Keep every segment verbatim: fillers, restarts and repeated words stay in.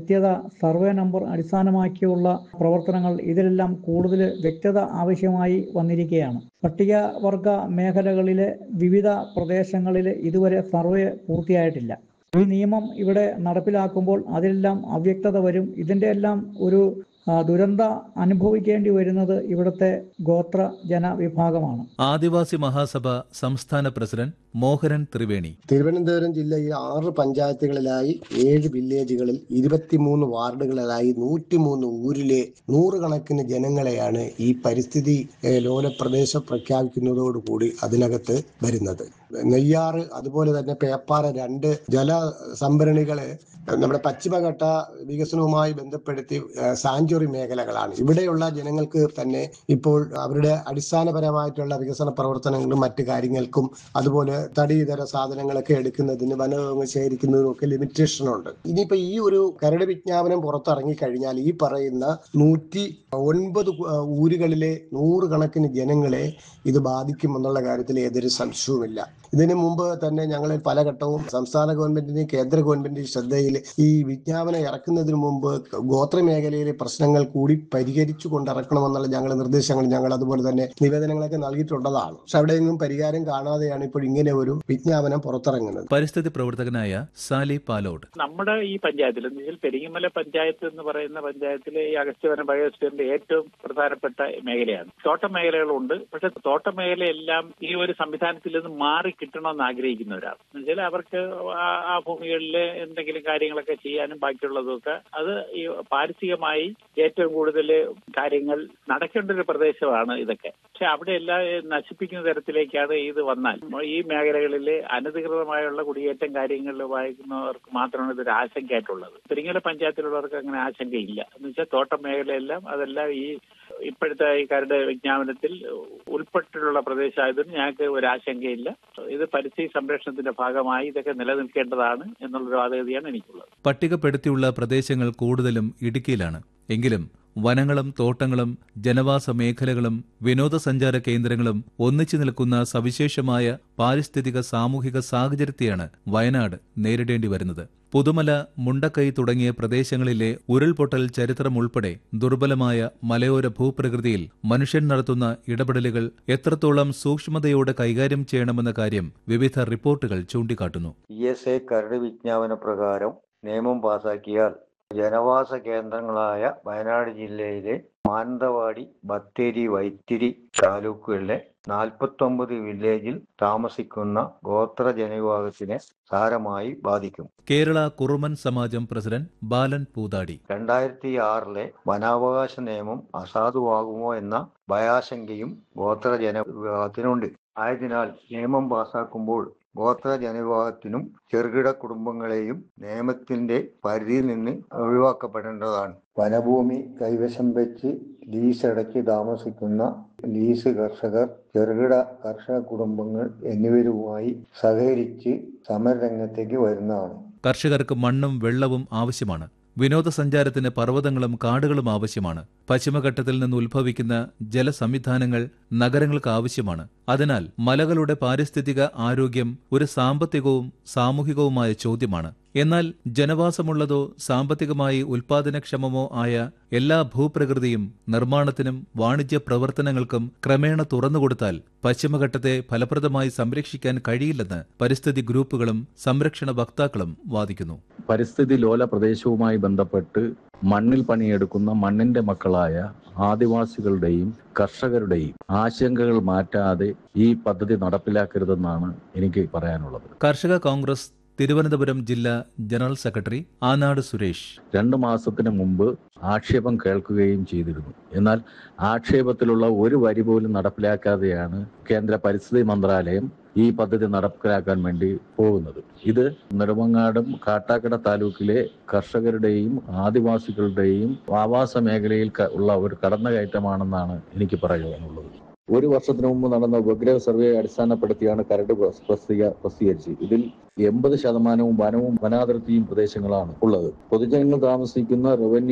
കൃത്യത, survey number അടിസ്ഥാനമാക്കിയുള്ള പ്രവർത്തനങ്ങൾ ഇതിലെല്ലാം കൂടുതൽ വ്യക്തത ആവശ്യമായി വന്നിരിക്കുകയാണ്. പട്ടികവർഗ മേഖലകളിലെ വിവിധ പ്രദേശങ്ങളിൽ ഇതുവരെ സർവേ പൂർത്തിയായിട്ടില്ല. ഈ നിയമം ഇവിടെ നടപ്പിലാക്കുമ്പോൾ അതിലെല്ലാം അവ്യക്തത വരും. ഇതിൻ്റെ എല്ലാം ഒരു ദുരന്ത അനുഭവിക്കേണ്ടി വരുന്നത് ഇവിടുത്തെ ഗോത്ര ജനവിഭാഗമാണ്. ആദിവാസി മഹാസഭ സംസ്ഥാന പ്രസിഡന്റ് മോഹനൻ ത്രിവേണി. തിരുവനന്തപുരം ജില്ലയിൽ ആറ് പഞ്ചായത്തുകളിലായി ഏഴ് വില്ലേജുകളിൽ ഇരുപത്തിമൂന്ന് വാർഡുകളിലായി നൂറ്റിമൂന്ന് ഊരിലെ നൂറുകണക്കിന് ജനങ്ങളെയാണ് ഈ പരിസ്ഥിതി ലോല പ്രദേശം പ്രഖ്യാപിക്കുന്നതോടുകൂടി അതിനകത്ത് വരുന്നത്. നെയ്യാറ്, അതുപോലെ തന്നെ പേപ്പാറ രണ്ട് ജല സംഭരണികള് നമ്മുടെ പശ്ചിമഘട്ട വികസനവുമായി ബന്ധപ്പെടുത്തി സാഞ്ചുറി മേഖലകളാണ്. ഇവിടെയുള്ള ജനങ്ങൾക്ക് തന്നെ ഇപ്പോൾ അവരുടെ അടിസ്ഥാനപരമായിട്ടുള്ള വികസന പ്രവർത്തനങ്ങളും മറ്റു കാര്യങ്ങൾക്കും അതുപോലെ തടി ഇതര സാധനങ്ങളൊക്കെ എടുക്കുന്നതിന് വനങ്ങൾ ശേഖരിക്കുന്നതിനും ഒക്കെ ലിമിറ്റേഷൻ ഉണ്ട്. ഇനിയിപ്പോ ഈ ഒരു കരട് വിജ്ഞാപനം പുറത്തിറങ്ങി കഴിഞ്ഞാൽ ഈ പറയുന്ന നൂറ്റി ഒൻപത് ഊരുകളിലെ നൂറുകണക്കിന് ജനങ്ങളെ ഇത് ബാധിക്കും എന്നുള്ള കാര്യത്തിൽ ഏതൊരു സംശയവുമില്ല. ഇതിനു മുമ്പ് തന്നെ ഞങ്ങൾ പലഘട്ടവും സംസ്ഥാന ഗവൺമെന്റിന്റെയും കേന്ദ്ര ഗവൺമെന്റിന്റെയും ശ്രദ്ധയിൽ ഈ വിജ്ഞാപനം ഇറക്കുന്നതിന് മുമ്പ് ഗോത്ര മേഖലയിലെ പ്രശ്നങ്ങൾ കൂടി പരിഹരിച്ചു കൊണ്ടിറക്കണമെന്നുള്ള ഞങ്ങളുടെ നിർദ്ദേശങ്ങൾ ഞങ്ങൾ അതുപോലെ തന്നെ നിവേദനങ്ങളൊക്കെ നൽകിയിട്ടുള്ളതാണ്. പക്ഷെ അവിടെയെങ്കിലും പരിഹാരം കാണാതെയാണ് ഇപ്പോൾ ഇങ്ങനെ ഒരു വിജ്ഞാപനം പുറത്തിറങ്ങുന്നത്. പരിസ്ഥിതി പ്രവർത്തകനായ സാലി പാലോട്. നമ്മുടെ ഈ പഞ്ചായത്തിൽ എന്ന് വെച്ചാൽ പെരിങ്ങമല പഞ്ചായത്ത് എന്ന് പറയുന്ന പഞ്ചായത്തിലെ ഈ അഗസ്ത്യവനം ബയോസ്ഫിയറിന്റെ ഏറ്റവും പ്രധാനപ്പെട്ട മേഖലയാണ്. തോട്ടം മേഖലകളുണ്ട്. പക്ഷെ തോട്ടം മേഖലയെല്ലാം ഈ ഒരു സംവിധാനത്തിൽ നിന്ന് മാറി കിട്ടണമെന്ന് ആഗ്രഹിക്കുന്നവരാണ്. എന്നുവെച്ചാൽ അവർക്ക് ആ ഭൂമികളിൽ എന്തെങ്കിലും കാര്യങ്ങളൊക്കെ ചെയ്യാനും ബാക്കിയുള്ളതൊക്കെ അത് ഈ പാരിസ്ഥിതികമായി ഏറ്റവും കൂടുതൽ കാര്യങ്ങൾ നടക്കേണ്ട ഒരു പ്രദേശമാണ് ഇതൊക്കെ. പക്ഷെ അവിടെ എല്ലാം നശിപ്പിക്കുന്ന തരത്തിലേക്കാണ് ഇത് വന്നാൽ ഈ മേഖലകളിൽ അനധികൃതമായുള്ള കുടിയേറ്റം കാര്യങ്ങളിൽ വായിക്കുന്നവർക്ക് മാത്രമാണ് ഇതൊരു ആശങ്കയായിട്ടുള്ളത്. പെരിങ്ങമല പഞ്ചായത്തിലുള്ളവർക്ക് അങ്ങനെ ആശങ്കയില്ല. എന്ന് വെച്ചാൽ തോട്ടം മേഖലയെല്ലാം അതെല്ലാം ഈ ഇപ്പോഴത്തെ ഈ കരട് വിജ്ഞാപനത്തിൽ ഉൾപ്പെട്ടിട്ടുള്ള പ്രദേശമായതിന് ഞങ്ങൾക്ക് ഒരു ആശങ്കയില്ല. ഇത് പരിസ്ഥിതി സംരക്ഷണത്തിന്റെ ഭാഗമായി ഇതൊക്കെ നിലനിൽക്കേണ്ടതാണ് എന്നുള്ളൊരു വാദഗതിയാണ് എനിക്കുള്ളത്. പട്ടികപ്പെടുത്തിയുള്ള പ്രദേശങ്ങൾ കൂടുതലും ഇടുക്കിയിലാണ്. എങ്കിലും വനങ്ങളും തോട്ടങ്ങളും ജനവാസ മേഖലകളും വിനോദസഞ്ചാര കേന്ദ്രങ്ങളും ഒന്നിച്ചു നിൽക്കുന്ന സവിശേഷമായ പാരിസ്ഥിതിക സാമൂഹിക സാഹചര്യത്തെയാണ് വയനാട് നേരിടേണ്ടി വരുന്നത്. പുതുമല, മുണ്ടക്കൈ തുടങ്ങിയ പ്രദേശങ്ങളിലെ ഉരുൾപൊട്ടൽ ചരിത്രം ഉൾപ്പെടെ ദുർബലമായ മലയോര ഭൂപ്രകൃതിയിൽ മനുഷ്യൻ നടത്തുന്ന ഇടപെടലുകൾ എത്രത്തോളം സൂക്ഷ്മതയോടെ കൈകാര്യം ചെയ്യണമെന്ന കാര്യം വിവിധ റിപ്പോർട്ടുകൾ ചൂണ്ടിക്കാട്ടുന്നു. ഇ എസ് എ കരട് വിജ്ഞാപന പ്രകാരം നിയമം പാസാക്കിയാൽ ജനവാസ കേന്ദ്രങ്ങളായ വയനാട് ജില്ലയിലെ മാനന്തവാടി, ബത്തേരി, വൈത്തിരി താലൂക്കുകളിലെ നാൽപ്പത്തൊമ്പത് വില്ലേജിൽ താമസിക്കുന്ന ഗോത്ര ജനവിഭാഗത്തിനെ സാരമായി ബാധിക്കും. കേരള കുറുമൻ സമാജം പ്രസിഡന്റ് ബാലൻ പൂതാടി. രണ്ടായിരത്തി ആറിലെ വനാവകാശ നിയമം അസാധുവാകുമോ എന്ന ഭയാശങ്കയും ഗോത്ര ജനവിഭാഗത്തിനുണ്ട്. ആയതിനാൽ നിയമം പാസാക്കുമ്പോൾ ഗോത്ര ജനവിഭാഗത്തിനും ചെറുകിട കുടുംബങ്ങളെയും നിയമത്തിന്റെ പരിധിയിൽ നിന്ന് ഒഴിവാക്കപ്പെടേണ്ടതാണ്. വനഭൂമി കൈവശം വെച്ച് ലീസ് അടച്ച് താമസിക്കുന്ന ലീസ് കർഷകർ, ചെറുകിട കർഷക കുടുംബങ്ങൾ എന്നിവരുമായി സഹകരിച്ച് സമരരംഗത്തേക്ക് വരുന്നതാണ്. കർഷകർക്ക് മണ്ണും വെള്ളവും ആവശ്യമാണ്. വിനോദസഞ്ചാരത്തിന് പർവ്വതങ്ങളും കാടുകളും ആവശ്യമാണ്. പശ്ചിമഘട്ടത്തിൽ നിന്ന് ഉത്ഭവിക്കുന്ന ജലസംവിധാനങ്ങൾ നഗരങ്ങൾക്ക് ആവശ്യമാണ്. അതിനാൽ മലകളുടെ പാരിസ്ഥിതിക ആരോഗ്യം ഒരു സാമ്പത്തികവും സാമൂഹികവുമായ ചോദ്യമാണ്. എന്നാൽ ജനവാസമുള്ളതോ സാമ്പത്തികമായി ഉൽപാദനക്ഷമമോ ആയ എല്ലാ ഭൂപ്രകൃതിയും നിർമ്മാണത്തിനും വാണിജ്യ പ്രവർത്തനങ്ങൾക്കും ക്രമേണ തുറന്നുകൊടുത്താൽ പശ്ചിമഘട്ടത്തെ ഫലപ്രദമായി സംരക്ഷിക്കാൻ കഴിയില്ലെന്ന് പരിസ്ഥിതി ഗ്രൂപ്പുകളും സംരക്ഷണ വക്താക്കളും വാദിക്കുന്നു. പരിസ്ഥിതി ലോല പ്രദേശവുമായി ബന്ധപ്പെട്ട് മണ്ണിൽ പണിയെടുക്കുന്ന മണ്ണിന്റെ മക്കളായ ആദിവാസികളുടെയും കർഷകരുടെയും ആശങ്കകൾ മാറ്റാതെ ഈ പദ്ധതി നടപ്പിലാക്കരുതെന്നാണ് എനിക്ക് പറയാനുള്ളത്. കർഷക കോൺഗ്രസ് തിരുവനന്തപുരം ജില്ലാ ജനറൽ സെക്രട്ടറി ആനാട് സുരേഷ്. രണ്ടു മാസത്തിന് മുമ്പ് ആക്ഷേപം കേൾക്കുകയും ചെയ്തിരുന്നു. എന്നാൽ ആക്ഷേപത്തിലുള്ള ഒരു വരി പോലും നടപ്പിലാക്കാതെയാണ് കേന്ദ്ര പരിസ്ഥിതി മന്ത്രാലയം ഈ പദ്ധതി നടപ്പിലാക്കാൻ വേണ്ടി പോകുന്നത്. ഇത് നെടുമങ്ങാടും കാട്ടാക്കട താലൂക്കിലെ കർഷകരുടെയും ആദിവാസികളുടെയും ആവാസ മേഖലയിൽ ഉള്ള ഒരു കടന്നുകയറ്റമാണെന്നാണ് എനിക്ക് പറയാനുള്ളത്. ഒരു വർഷത്തിന് മുമ്പ് നടന്ന ഉപഗ്രഹ സർവേ അടിസ്ഥാനപ്പെടുത്തിയാണ് കരട് പ്രസിദ്ധീകരിച്ചത്. ഇതിൽ എൺപത് ശതമാനവും വനവും വനാതിർത്തിയും പ്രദേശങ്ങളാണ് ഉള്ളത്. പൊതുജനങ്ങൾ താമസിക്കുന്ന റവന്യൂ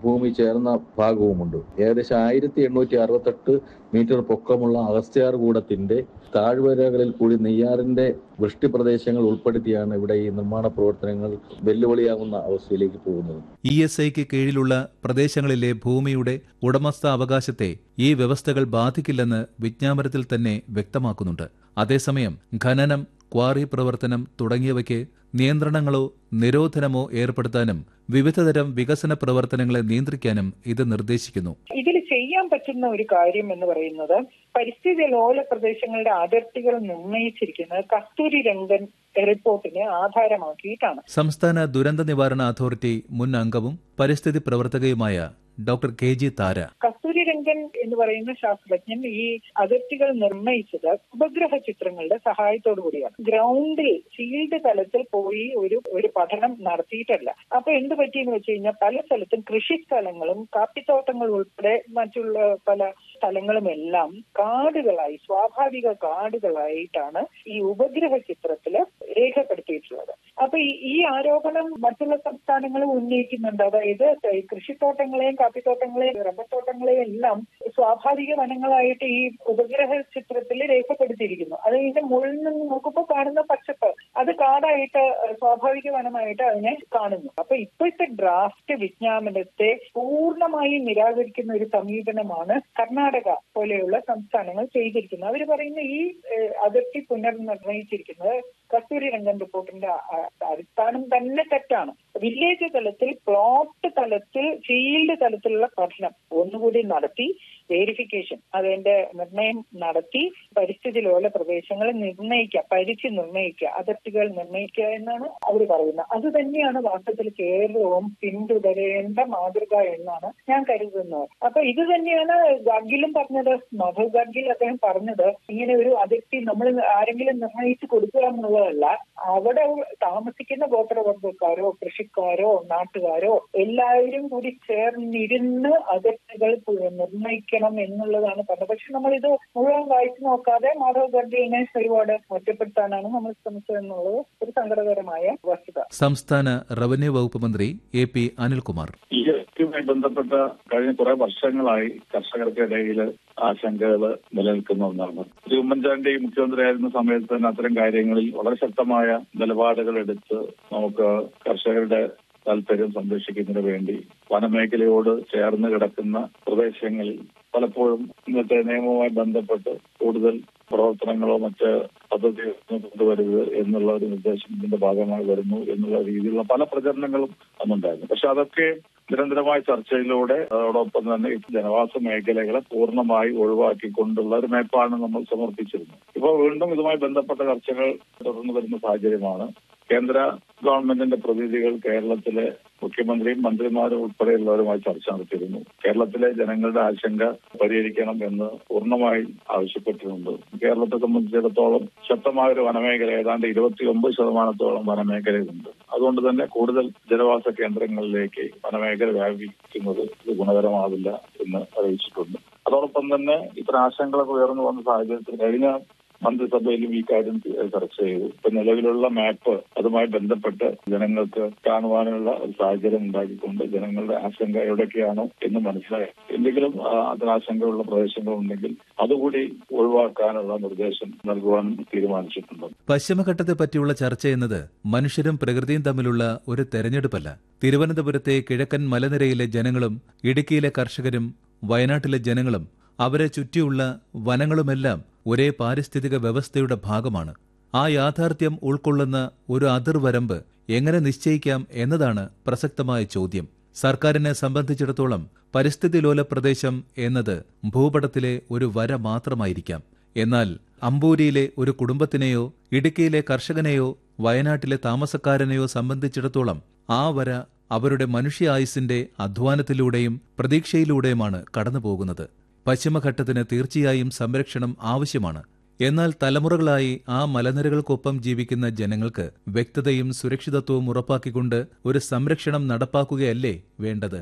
ഭൂമി ചേർന്ന ഭാഗവുമുണ്ട്. ഏകദേശം ആയിരത്തി എണ്ണൂറ്റി അറുപത്തെട്ട് മീറ്റർ പൊക്കമുള്ള അഗസ്ത്യാർകൂടത്തിന്റെ താഴ്വരകളിൽ കൂടി നെയ്യാറിന്റെ വൃഷ്ടി പ്രദേശങ്ങൾ ഉൾപ്പെടുത്തിയാണ് ഇവിടെ ഈ നിർമ്മാണ പ്രവർത്തനങ്ങൾ വെല്ലുവിളിയാകുന്ന അവസ്ഥയിലേക്ക് പോകുന്നത്. ഇ എസ് ഐക്ക് കീഴിലുള്ള പ്രദേശങ്ങളിലെ ഭൂമിയുടെ ഉടമസ്ഥ അവകാശത്തെ ഈ വ്യവസ്ഥകൾ ബാധിക്കില്ലെന്ന് വിജ്ഞാപനത്തിൽ തന്നെ വ്യക്തമാക്കുന്നുണ്ട്. അതേസമയം ഖനനം, ക്വാറി പ്രവർത്തനം തുടങ്ങിയവയ്ക്ക് നിയന്ത്രണങ്ങളോ നിരോധനമോ ഏർപ്പെടുത്താനും വിവിധതരം വികസന പ്രവർത്തനങ്ങളെ നിയന്ത്രിക്കാനും ഇത് നിർദ്ദേശിക്കുന്നു. ഇതിൽ ചെയ്യാൻ പറ്റുന്ന ഒരു കാര്യം എന്ന് പറയുന്നത് പരിസ്ഥിതി ലോല പ്രദേശങ്ങളുടെ അതിർത്തികൾ നിർണയിച്ചിരിക്കുന്നത് കസ്തൂരി രംഗൻ റിപ്പോർട്ടിനെ ആധാരമാക്കിയിട്ടാണ്. സംസ്ഥാന ദുരന്ത നിവാരണ അതോറിറ്റി മുൻ അംഗവും പരിസ്ഥിതി പ്രവർത്തകയുമായ ഡോക്ടർ കെ ജി താര. കസ്തൂരി രംഗൻ എന്ന് പറയുന്ന ശാസ്ത്രജ്ഞൻ ഈ അതിർത്തികൾ നിർണയിച്ചത് ഉപഗ്രഹ ചിത്രങ്ങളുടെ സഹായത്തോടു കൂടിയാണ്. ഗ്രൗണ്ടിൽ ഫീൽഡ് തലത്തിൽ പോയി ഒരു ഒരു പഠനം നടത്തിയിട്ടല്ല. അപ്പൊ എന്ത് പറ്റിയെന്ന് വെച്ച് കഴിഞ്ഞാൽ പല സ്ഥലത്തും കൃഷിസ്ഥലങ്ങളും കാപ്പിത്തോട്ടങ്ങൾ ഉൾപ്പെടെ മറ്റുള്ള പല സ്ഥലങ്ങളുമെല്ലാം കാടുകളായി, സ്വാഭാവിക കാടുകളായിട്ടാണ് ഈ ഉപഗ്രഹ ചിത്രത്തില് രേഖപ്പെടുത്തിയിട്ടുള്ളത്. അപ്പൊ ഈ ആരോപണം മറ്റുള്ള സംസ്ഥാനങ്ങളും ഉന്നയിക്കുന്നുണ്ട്. അതായത് കൃഷിത്തോട്ടങ്ങളെയും കാപ്പിത്തോട്ടങ്ങളെയും റബ്ബർ തോട്ടങ്ങളെയും എല്ലാം സ്വാഭാവിക വനങ്ങളായിട്ട് ഈ ഉപഗ്രഹ ചിത്രത്തിൽ രേഖപ്പെടുത്തിയിരിക്കുന്നു. അത് ഇതിന്റെ മുകളിൽ നിന്ന് നോക്കുമ്പോൾ കാണുന്ന പച്ചപ്പ് അത് കാടായിട്ട് സ്വാഭാവിക വനമായിട്ട് അതിനെ കാണുന്നു. അപ്പൊ ഇപ്പോഴത്തെ ഡ്രാഫ്റ്റ് വിജ്ഞാപനത്തെ പൂർണ്ണമായി നിരാകരിക്കുന്ന ഒരു സമീപനമാണ് കർണാടക പോലെയുള്ള സംസ്ഥാനങ്ങൾ ചെയ്തിരിക്കുന്നത്. അവർ പറയുന്ന ഈ അതിർത്തി പുനർനിർണയിച്ചിരിക്കുന്നത് കസ്തൂരി രംഗൻ റിപ്പോർട്ടിന്റെ അടിസ്ഥാനം തന്നെ തെറ്റാണ്. വില്ലേജ് തലത്തിൽ, പ്ലോട്ട് തലത്തിൽ, ഫീൽഡ് തലത്തിലുള്ള പഠനം ഒന്നുകൂടി നടത്തി വേരിഫിക്കേഷൻ അതിന്റെ നിർണയം നടത്തി പരിസ്ഥിതി ലോല പ്രദേശങ്ങൾ നിർണയിക്കുക, പരിധി നിർണയിക്കുക, അതിർത്തികൾ നിർണയിക്കുക എന്നാണ് അവർ പറയുന്നത്. അത് തന്നെയാണ് വാസ്തവത്തിൽ കേരളവും പിന്തുടരേണ്ട മാതൃക എന്നാണ് ഞാൻ കരുതുന്നത്. അപ്പൊ ഇത് തന്നെയാണ് ഗാഡ്ഗിലും പറഞ്ഞത്. മധു ഗാഡ്ഗിൽ അദ്ദേഹം പറഞ്ഞത് ഇങ്ങനെ ഒരു അതിർത്തി നമ്മൾ ആരെങ്കിലും നിർണയിച്ചു കൊടുക്കുക എന്നുള്ളതല്ല, അവിടെ താമസിക്കുന്ന ഗോത്രവർഗക്കാരോ കൃഷിക്കാരോ നാട്ടുകാരോ എല്ലാവരും കൂടി ചേർന്നിരുന്ന് അതിർത്തികൾ നിർണയിക്കണം എന്നുള്ളതാണ് പറഞ്ഞത്. പക്ഷെ നമ്മൾ ഇത് മുഴുവൻ വായിച്ചു നോക്കാതെ മാധവ് ഗാഡ്ഗിലിനെ ഒരുപാട് ഒറ്റപ്പെടുത്താനാണ് നമ്മൾ ശ്രമിച്ചത് എന്നുള്ളത് ഒരു സങ്കടകരമായ വസ്തുത. സംസ്ഥാന റവന്യൂ വകുപ്പ് മന്ത്രി എ പി അനിൽകുമാർ. ഈ യുമായി ബന്ധപ്പെട്ട കഴിഞ്ഞ കുറെ വർഷങ്ങളായി കർഷകർക്കിടയിൽ ആശങ്കകൾ നിലനിൽക്കുന്ന ഒന്നാണ്. ശ്രീ ഉമ്മൻചാണ്ടി മുഖ്യമന്ത്രിയായിരുന്ന സമയത്ത് തന്നെ അത്തരം കാര്യങ്ങളിൽ വളരെ ശക്തമായ നിലപാടുകൾ എടുത്ത് നമുക്ക് കർഷകരുടെ താല്പര്യം സംരക്ഷിക്കുന്നതിന് വേണ്ടി വനമേഖലയോട് ചേർന്ന് കിടക്കുന്ന പ്രദേശങ്ങളിൽ പലപ്പോഴും ഇന്നത്തെ നിയമവുമായി ബന്ധപ്പെട്ട് കൂടുതൽ പ്രവർത്തനങ്ങളോ മറ്റ് പദ്ധതികളോ കൊണ്ടുവരുത് എന്നുള്ള ഒരു നിർദ്ദേശം ഇതിന്റെ ഭാഗമായി വരുന്നു എന്നുള്ള രീതിയിലുള്ള പല പ്രചരണങ്ങളും അന്നുണ്ടായിരുന്നു. പക്ഷെ അതൊക്കെ നിരന്തരമായ ചർച്ചയിലൂടെ അതോടൊപ്പം തന്നെ ജനവാസ മേഖലകളെ പൂർണ്ണമായി ഒഴിവാക്കിക്കൊണ്ടുള്ള ഒരു മേപ്പാണ് നമ്മൾ സമർപ്പിച്ചിരുന്നത്. ഇപ്പോൾ വീണ്ടും ഇതുമായി ബന്ധപ്പെട്ട ചർച്ചകൾ തുടർന്നു വരുന്ന സാഹചര്യമാണ്. കേന്ദ്ര ഗവൺമെന്റിന്റെ പ്രതിനിധികൾ കേരളത്തിലെ മുഖ്യമന്ത്രിയും മന്ത്രിമാരും ഉൾപ്പെടെയുള്ളവരുമായി ചർച്ച നടത്തിയിരുന്നു. കേരളത്തിലെ ജനങ്ങളുടെ ആശങ്ക പരിഹരിക്കണം എന്ന് പൂർണ്ണമായി ആവശ്യപ്പെട്ടിട്ടുണ്ട്. കേരളത്തെ സംബന്ധിച്ചിടത്തോളം ശക്തമായ ഒരു വനമേഖല ഏതാണ്ട് ഇരുപത്തി ഒമ്പത് ശതമാനത്തോളം വനമേഖലയുണ്ട്. അതുകൊണ്ട് തന്നെ കൂടുതൽ ജനവാസ കേന്ദ്രങ്ങളിലേക്ക് വനമേഖല വ്യാപിക്കുന്നത് ഇത് ഗുണകരമാവില്ല എന്ന് അറിയിച്ചിട്ടുണ്ട്. അതോടൊപ്പം തന്നെ ഇത്തരം ആശങ്കകളൊക്കെ ഉയർന്നു വന്ന സാഹചര്യത്തിൽ കഴിഞ്ഞ മന്ത്രിസഭയിലും ഈ കാര്യം ചർച്ച ചെയ്തു. ഇപ്പൊ നിലവിലുള്ള മാപ്പ് അതുമായി ബന്ധപ്പെട്ട് ജനങ്ങൾക്ക് കാണുവാനുള്ള ഒരു സാഹചര്യം ഉണ്ടാക്കിക്കൊണ്ട് ജനങ്ങളുടെ ആശങ്ക എവിടെയൊക്കെയാണോ എന്ന് മനസ്സിലായി എന്തെങ്കിലും അതിന് ആശങ്കയുള്ള പ്രദേശങ്ങളുണ്ടെങ്കിൽ അതുകൂടി ഒഴിവാക്കാനുള്ള നിർദ്ദേശം നൽകുവാൻ തീരുമാനിച്ചിട്ടുണ്ട്. പശ്ചിമഘട്ടത്തെ പറ്റിയുള്ള ചർച്ച എന്നത് മനുഷ്യരും പ്രകൃതിയും തമ്മിലുള്ള ഒരു തെരഞ്ഞെടുപ്പല്ല. തിരുവനന്തപുരത്തെ കിഴക്കൻ മലനിരയിലെ ജനങ്ങളും ഇടുക്കിയിലെ കർഷകരും വയനാട്ടിലെ ജനങ്ങളും അവരെ ചുറ്റിയുള്ള വനങ്ങളുമെല്ലാം ഒരേ പാരിസ്ഥിതിക വ്യവസ്ഥയുടെ ഭാഗമാണ്. ആ യാഥാർത്ഥ്യം ഉൾക്കൊള്ളുന്ന ഒരു അതിർവരമ്പ് എങ്ങനെ നിശ്ചയിക്കാം എന്നതാണ് പ്രസക്തമായ ചോദ്യം. സർക്കാരിനെ സംബന്ധിച്ചിടത്തോളം പരിസ്ഥിതി ലോല പ്രദേശം എന്നത് ഭൂപടത്തിലെ ഒരു വര മാത്രമായിരിക്കാം. എന്നാൽ അമ്പൂരിയിലെ ഒരു കുടുംബത്തിനെയോ ഇടുക്കിയിലെ കർഷകനെയോ വയനാട്ടിലെ താമസക്കാരനെയോ സംബന്ധിച്ചിടത്തോളം ആ വര അവരുടെ മനുഷ്യായുസ്സിന്റെ അധ്വാനത്തിലൂടെയും പ്രതീക്ഷയിലൂടെയുമാണ് കടന്നുപോകുന്നത്. പശ്ചിമഘട്ടത്തിന് തീർച്ചയായും സംരക്ഷണം ആവശ്യമാണ്. എന്നാൽ തലമുറകളായി ആ മലനിരകൾക്കൊപ്പം ജീവിക്കുന്ന ജനങ്ങൾക്ക് വ്യക്തതയും സുരക്ഷിതത്വവും ഉറപ്പാക്കിക്കൊണ്ട് ഒരു സംരക്ഷണം നടപ്പാക്കുകയല്ലേ വേണ്ടത്?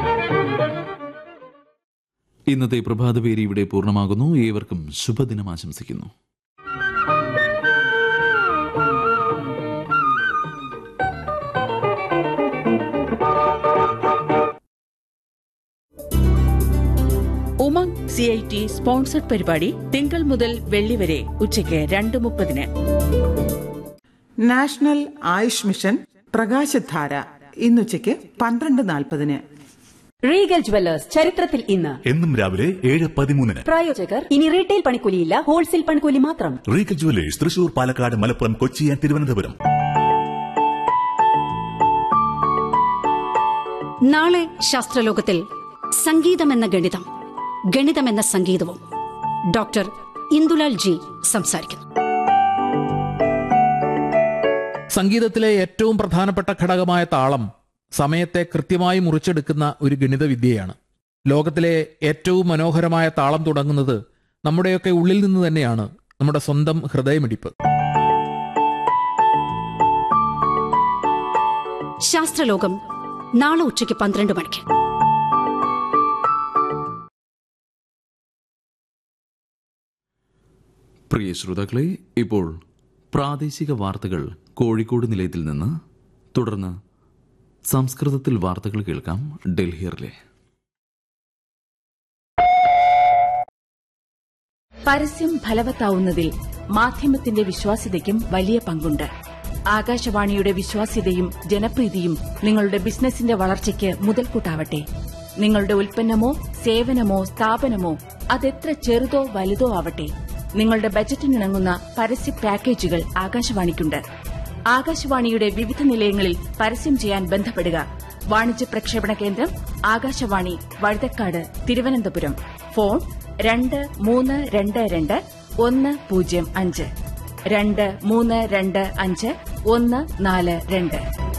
ഇന്നത്തെ പ്രഭാതപേരി ഇവിടെ പൂർണ്ണമാകുന്നു. ഏവർക്കും ശുഭദിനം ആശംസിക്കുന്നു. സി ഐ ടി സ്പോൺസർഡ് പരിപാടി തിങ്കൾ മുതൽ വെള്ളി വരെ ഉച്ചയ്ക്ക് രണ്ട് മുപ്പതിന്. നാഷണൽ ആയുഷ് മിഷൻ പ്രകാശധാര ഇന്നുച്ചയ്ക്ക് പന്ത്രണ്ട് നാൽപ്പതിന്. റീഗൽ ജുവല്ലേഴ്സ് ചരിത്രത്തിൽ ഇന്ന് എന്നും രാവിലെ ഏഴ് പതിമൂന്നിന്. പ്രായോജകർ ഇനി റീറ്റെയിൽ പണിക്കൂലിയില്ല, ഹോൾസെയിൽ പണിക്കൂലി മാത്രം. Regal jewellers Thrissur, Palakkad, Malappuram, Kochi and Thiruvananthapuram. നാളെ ശാസ്ത്രലോകത്തിൽ സംഗീതമെന്ന ഗണിതം, ഗണിതമെന്ന സംഗീതവും. ഡോക്ടർ ഇന്ദുലാൽ ജി സംസാരിക്കുന്നു. സംഗീതത്തിലെ ഏറ്റവും പ്രധാനപ്പെട്ട ഘടകമായ താളം സമയത്തെ കൃത്യമായി മുറിച്ചെടുക്കുന്ന ഒരു ഗണിതവിദ്യയാണ്. ലോകത്തിലെ ഏറ്റവും മനോഹരമായ താളം തുടങ്ങുന്നത് നമ്മുടെയൊക്കെ ഉള്ളിൽ നിന്ന് തന്നെയാണ്, നമ്മുടെ സ്വന്തം ഹൃദയമിടിപ്പ്. ശാസ്ത്രലോകം നാളെ ഉച്ചയ്ക്ക് പന്ത്രണ്ട് മണിക്ക്. പ്രിയ ശ്രോതാക്കളെ, ഇപ്പോൾ പ്രാദേശിക വാർത്തകൾ കോഴിക്കോട് നിലയത്തിൽ നിന്ന്. തുടർന്ന് സംസ്കൃതത്തിൽ വാർത്തകൾ കേൾക്കാം ഡൽഹിയിലെ. പരസ്യം ഫലവത്താവുന്നതിൽ മാധ്യമത്തിന്റെ വിശ്വാസ്യതയ്ക്കും വലിയ പങ്കുണ്ട്. ആകാശവാണിയുടെ വിശ്വാസ്യതയും ജനപ്രീതിയും നിങ്ങളുടെ ബിസിനസിന്റെ വളർച്ചയ്ക്ക് മുതൽക്കൂട്ടാവട്ടെ. നിങ്ങളുടെ ഉൽപ്പന്നമോ സേവനമോ സ്ഥാപനമോ അതെത്ര ചെറുതോ വലുതോ ആവട്ടെ, നിങ്ങളുടെ ബജറ്റിനിണങ്ങുന്ന പരസ്യ പാക്കേജുകൾ ആകാശവാണിക്കുണ്ട്. ആകാശവാണിയുടെ വിവിധ നിലയങ്ങളിൽ പരസ്യം ചെയ്യാൻ ബന്ധപ്പെടുക. വാണിജ്യ പ്രക്ഷേപണ കേന്ദ്രം ആകാശവാണി, വഴുതക്കാട്, തിരുവനന്തപുരം. ഫോൺ രണ്ട് മൂന്ന് രണ്ട് രണ്ട് ഒന്ന് പൂജ്യം അഞ്ച് രണ്ട് മൂന്ന് രണ്ട് അഞ്ച് ഒന്ന് നാല് രണ്ട്.